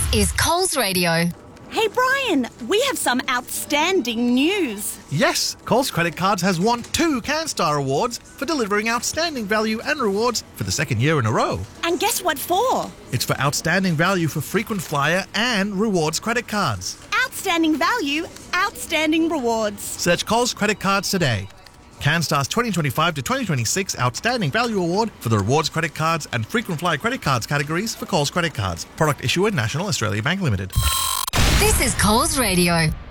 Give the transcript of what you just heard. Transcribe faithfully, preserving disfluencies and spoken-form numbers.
is Coles Radio. Hey Brian, we have some outstanding news. Yes, Coles Credit Cards has won two CanStar Awards for delivering outstanding value and rewards for the second year in a row. And guess what for? It's for outstanding value for frequent flyer and rewards credit cards. Outstanding value, outstanding rewards. Search Coles Credit Cards today. CanStar's twenty twenty-five to twenty twenty-six Outstanding Value Award for the rewards credit cards and frequent flyer credit cards categories for Coles Credit Cards. Product issuer National Australia Bank Limited. This is Coles Radio.